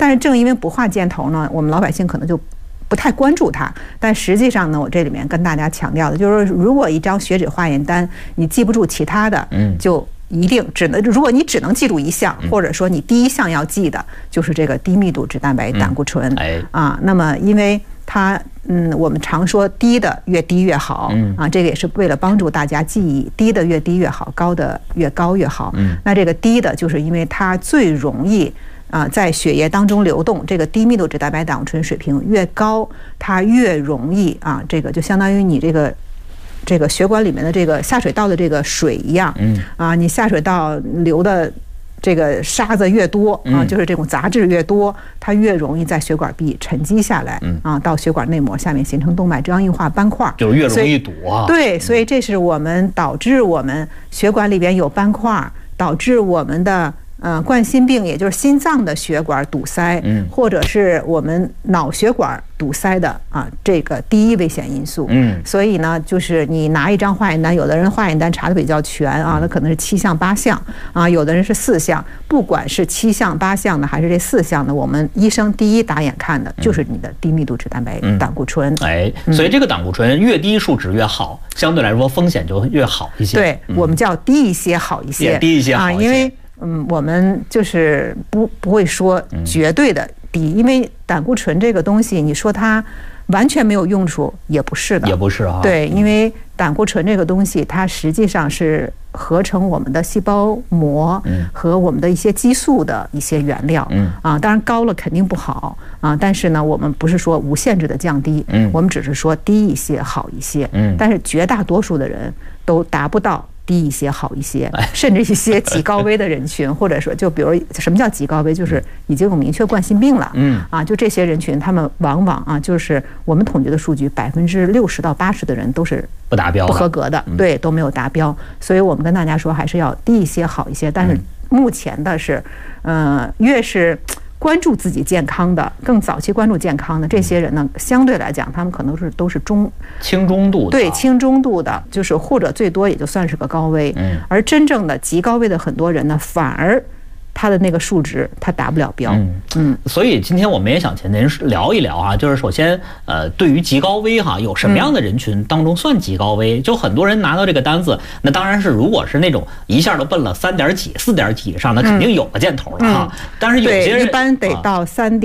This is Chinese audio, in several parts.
但是正因为不画箭头呢，我们老百姓可能就不太关注它。但实际上呢，我这里面跟大家强调的就是，如果一张血脂化验单你记不住其他的，就一定如果你只能记住一项，或者说你第一项要记的就是这个低密度脂蛋白胆固醇啊。那么因为它我们常说低的越低越好啊，这个也是为了帮助大家记忆，低的越低越好，高的越高越好。那这个低的就是因为它最容易在血液当中流动，这个低密度脂蛋白胆固醇水平越高，它越容易这个就相当于你这个血管里面的这个下水道的这个水一样，你下水道流的这个沙子越多就是这种杂质越多，它越容易在血管壁沉积下来到血管内膜下面形成动脉粥样硬化斑块， 就是越容易堵啊。 对，所以这是导致我们血管里边有斑块，导致我们的冠心病，也就是心脏的血管堵塞，或者是我们脑血管堵塞的这个第一危险因素。所以呢，就是你拿一张化验单，有的人化验单查的比较全那可能是7项8项有的人是4项。不管是7项8项的还是这4项的，我们医生第一打眼看的就是你的低密度脂蛋白胆固醇。 所以这个胆固醇越低数值越好，相对来说风险就越好一些。 对，我们叫低一些好一些， 低一些好一些。 因为我们就是不会说绝对的低，因为胆固醇这个东西，你说它完全没有用处也不是的， 也不是啊。 对，因为胆固醇这个东西，它实际上是合成我们的细胞膜和我们的一些激素的一些原料。当然高了肯定不好但是呢，我们不是说无限制的降低，我们只是说低一些好一些。但是绝大多数的人都达不到低一些好一些，甚至一些极高危的人群，或者说就比如什么叫极高危，就是已经有明确冠心病了，就这些人群，他们往往就是我们统计的数据，60%到80%的人都是不达标、 不合格的，对，都没有达标。所以我们跟大家说，还是要低一些好一些。但是目前的是，越是关注自己健康的，更早期关注健康的这些人呢，相对来讲，他们可能都是轻中度的， 对，轻中度的，就是或者最多也就算是个高危。而真正的极高危的很多人呢，反而他的那个数值他达不了标。 所以今天我们也想请您聊一聊就是首先对于极高危有什么样的人群当中算极高危？就很多人拿到这个单子，那当然是如果是那种一下都奔了3点几、4点几以上，那肯定有个箭头了但是有些人一般得到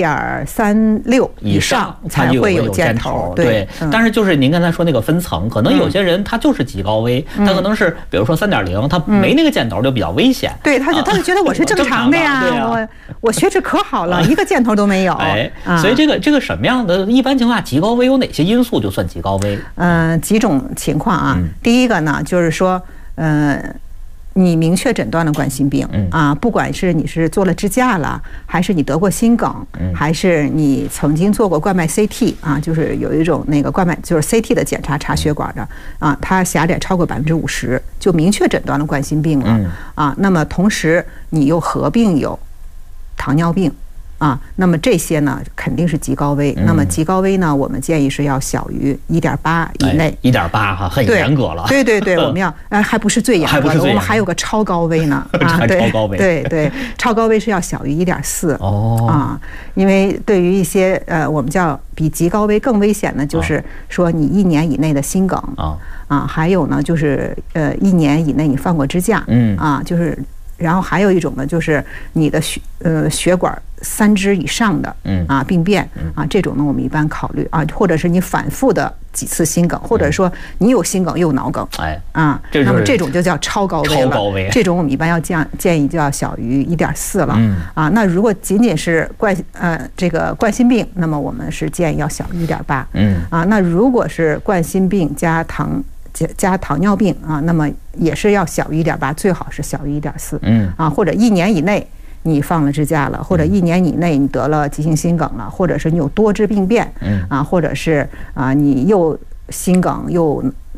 3.36以上才会有箭头。 对，但是就是您刚才说那个分层，可能有些人他就是极高危，他可能是比如说3.0，他没那个箭头就比较危险。 对，他就觉得我是正常的呀，我血脂可好了，一个箭头都没有。 所以这个什么样的一般情况下极高危有哪些因素就算极高危？ 几种情况第一个呢，就是说你明确诊断了冠心病不管是你是做了支架了，还是你得过心梗，还是你曾经做过冠脉 CT 就是有一种那个冠脉就是 CT 的检查查血管的它狭窄超过50%，就明确诊断了冠心病了那么同时你又合并有糖尿病那么这些呢肯定是极高危。那么极高危呢，我们建议是要小于1.8以内。 1.8很严格了。 对，我们要还不是最严格的，我们还有个超高危呢超高危。 对，超高危是要小于1.4。因为对于一些我们叫比极高危更危险的，就是说你1年以内的心梗还有呢就是1年以内你放过支架就是然后还有一种呢，就是你的血管3支以上的病变这种呢我们一般考虑或者是你反复的几次心梗，或者说你有心梗又脑梗那么这种就叫超高危了。这种我们一般要建议就要小于1.4了那如果仅仅是这个冠心病，那么我们是建议要小于1.8那如果是冠心病加糖尿病那么也是要小于1.8，最好是小于1.4或者1年以内你放了支架了，或者1年以内你得了急性心梗了，或者是你有多支病变或者是你又心梗又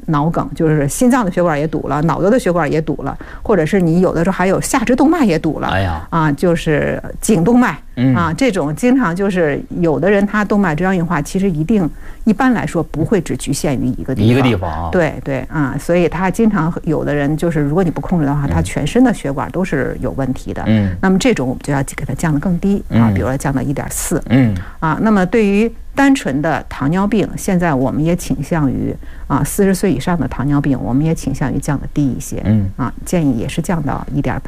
脑梗，就是心脏的血管也堵了，脑子的血管也堵了，或者是你有的时候还有下肢动脉也堵了， 哎呀， 就是颈动脉这种经常就是有的人他动脉粥样硬化，其实一般来说不会只局限于一个地方，对所以他经常有的人就是如果你不控制的话，他全身的血管都是有问题的，那么这种我们就要给它降得更低比如说降到1.4，那么对于单纯的糖尿病，现在我们也倾向于40岁以上的糖尿病，我们也倾向于降得低一些，建议也是降到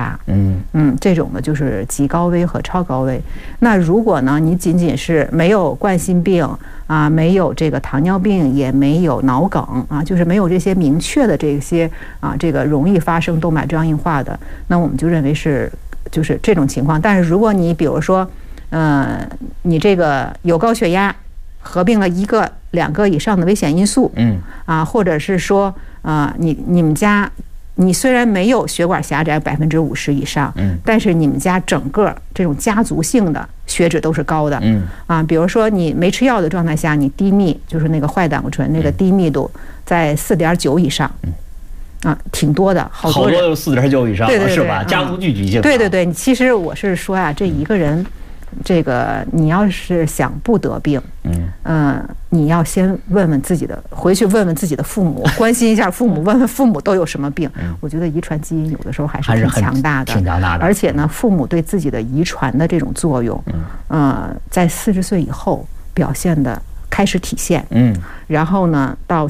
1.8，这种呢就是极高危和超高危。那如果呢你仅仅是没有冠心病没有这个糖尿病，也没有脑梗就是没有这些明确的这些这个容易发生动脉粥样硬化的，那我们就认为就是这种情况。但是如果你比如说你这个有高血压，合并了1个、2个以上的危险因素，或者是说你们家你虽然没有血管狭窄50%以上，但是你们家整个这种家族性的血脂都是高的，比如说你没吃药的状态下，你低密就是那个坏胆固醇那个低密度在4.9以上，挺多的，好多有4.9以上， 对是吧？家族聚集性， 对，其实我是说这一个人。这个你要是想不得病，你要先回去问问自己的父母，关心一下父母，问问父母都有什么病。我觉得遗传基因有的时候还是挺强大的，而且呢，父母对自己的遗传的这种作用，在40岁以后表现的开始体现，然后呢，到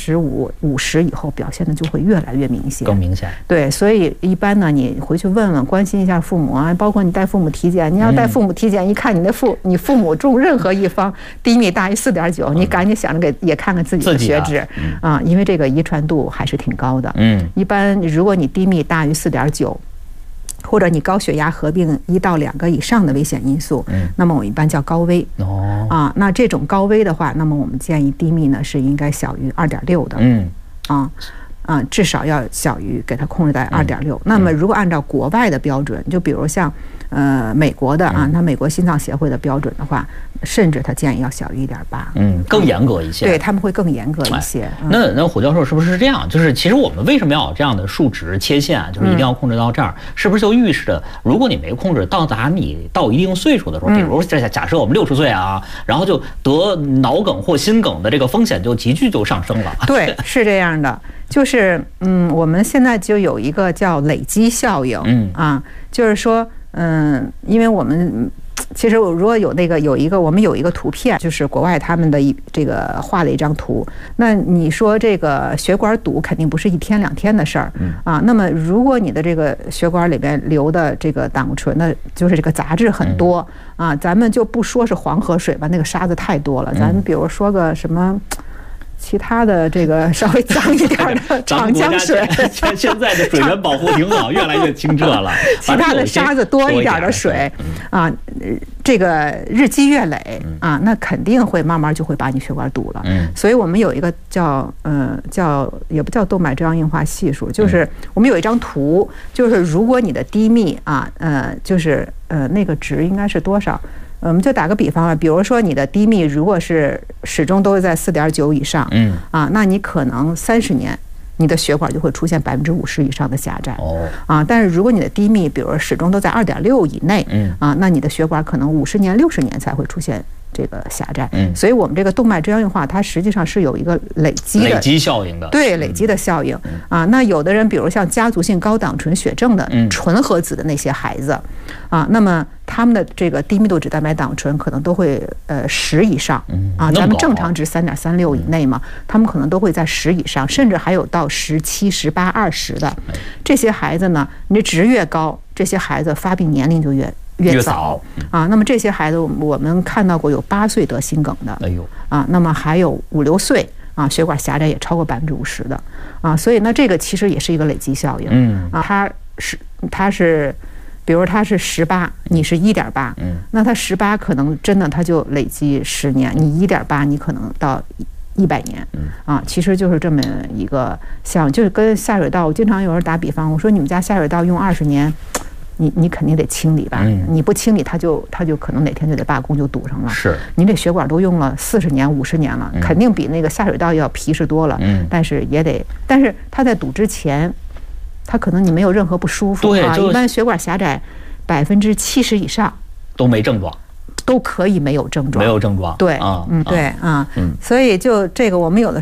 45、50以后表现的就会越来越明显， 更明显。 对，所以一般呢，你回去问问，关心一下父母包括你带父母体检，你要带父母体检，一看你父母中任何一方低密大于4.9，你赶紧想着也看看自己的血脂因为这个遗传度还是挺高的。一般如果你低密大于4.9。或者你高血压合并1到2个以上的危险因素，那么我们一般叫高危。那这种高危的话，那么我们建议低密呢是应该小于2.6的，至少要小于给它控制在2.6。那么如果按照国外的标准，就比如像美国的它美国心脏协会的标准的话，甚至它建议要小于1.8， 更严格一些。 对，他们会更严格一些。 那胡教授是不是这样？就是其实我们为什么要有这样的数值切线，就是一定要控制到这儿，是不是就预示着如果你没控制到达你到一定岁数的时候，比如假设我们60岁然后就得脑梗或心梗的这个风险就急剧就上升了？对， 是这样的。就是我们现在就有一个叫累积效应，就是说因为我们其实如果我们有一个图片，就是国外他们的这个画了一张图。那你说这个血管堵肯定不是1天2天的事儿那么如果你的这个血管里边流的这个胆固醇的，就是这个杂质很多咱们就不说是黄河水吧，那个沙子太多了，咱们比如说个什么。其他的这个稍微脏一点的长江水， 现在的水源保护挺好，越来越清澈了。 其他的沙子多一点的水这个日积月累那肯定会慢慢就会把你血管堵了。所以我们有一个叫也不叫动脉粥样硬化系数，就是我们有一张图，就是如果你的低密就是那个值应该是多少？我们就打个比方比如说你的低密如果是始终都是在4.9以上，那你可能30年你的血管就会出现50%以上的狭窄。但是如果你的低密，比如说始终都在2.6以内，那你的血管可能50年、60年才会出现这个狭窄。所以我们这个动脉粥样硬化，它实际上是有一个累积效应的，对，累积的效应那有的人，比如像家族性高胆固醇血症的纯合子的那些孩子那么他们的这个低密度脂蛋白胆固醇可能都会10以上咱们正常值3.36以内嘛，他们可能都会在10以上，甚至还有到17、18、20的。这些孩子呢，你的值越高，这些孩子发病年龄就越早那么这些孩子我们看到过有8岁得心梗的，那么还有5、6岁血管狭窄也超过50%的所以呢，这个其实也是一个累积效应它是。比如他是18，你是1.8，那他18可能真的他就累积10年，你1.8你可能到100年其实就是这么一个就是跟下水道，我经常有人打比方，我说你们家下水道用20年， 你肯定得清理吧，你不清理，它就可能哪天就得罢工，就堵上了。 是， 您这血管都用了40年、50年了，肯定比那个下水道要皮实多了。但是它在堵之前，它可能你没有任何不舒服啊。一般血管狭窄70%以上都没症状。 都可以没有症状， 没有症状， 对，对啊，所以就这个我们有的